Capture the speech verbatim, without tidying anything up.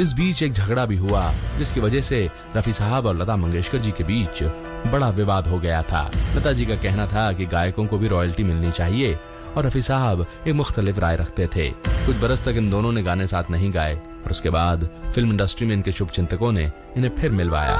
इस बीच एक झगड़ा भी हुआ, जिसकी वजह से रफी साहब और लता मंगेशकर जी के बीच बड़ा विवाद हो गया था। लता जी का कहना था कि गायकों को भी रॉयल्टी मिलनी चाहिए और रफी साहब एक मुख्तलिफ राय रखते थे। कुछ बरस तक इन दोनों ने गाने साथ नहीं गाए और उसके बाद फिल्म इंडस्ट्री में इनके शुभचिंतकों ने इन्हें फिर मिलवाया।